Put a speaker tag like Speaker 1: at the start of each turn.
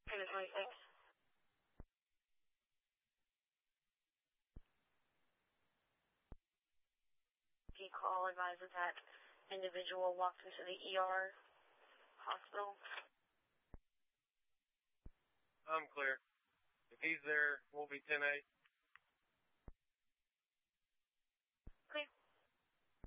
Speaker 1: And the 26th. The call advises that individual walked into the ER hospital.
Speaker 2: I'm clear. If he's there, we'll be 10-8.